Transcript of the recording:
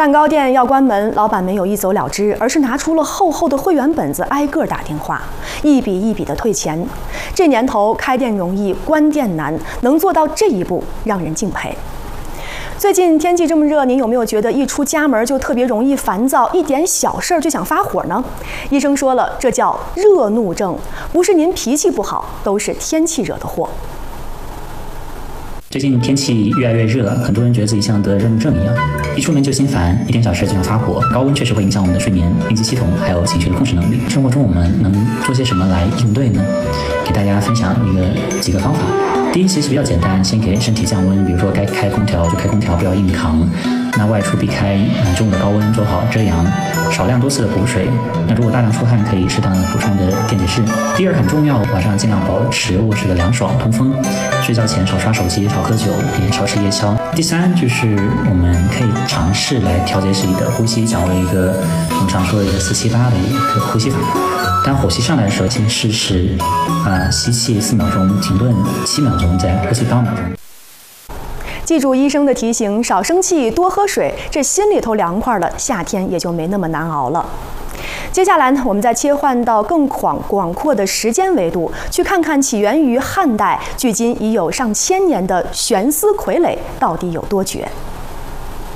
蛋糕店要关门，老板没有一走了之，而是拿出了厚厚的会员本子，挨个打电话，一笔一笔的退钱。这年头开店容易，关店难，能做到这一步，让人敬佩。最近天气这么热，您有没有觉得一出家门就特别容易烦躁，一点小事儿就想发火呢？医生说了，这叫热怒症，不是您脾气不好，都是天气惹的祸。 最近天气越来越热，很多人觉得自己像得热怒症一样，一出门就心烦，一点小事就想发火。高温确实会影响我们的睡眠、应激系统，还有情绪的控制能力。生活中我们能做些什么来应对呢？给大家分享几个方法。第一，其实比较简单，先给身体降温，比如说该开空调就开空调，不要硬扛。那外出避开中午的高温，做好遮阳，少量多次的补水。那如果大量出汗，可以适当的补充的电解质。第二，很重要，晚上尽量保持卧室的凉爽通风，睡觉前少刷手机，少喝酒，也少吃夜宵。第三，就是我们可以尝试来调节自己的呼吸，掌握一个我们常说的一个4-7-8的一个呼吸法。当火气上来的时候，先试试吸气4秒钟，停顿7秒钟，再呼气8秒钟。 记住医生的提醒，少生气，多喝水，这心里头凉快了，夏天也就没那么难熬了。接下来呢，我们再切换到更广阔的时间维度，去看看起源于汉代，距今已有上千年的悬丝傀儡到底有多绝。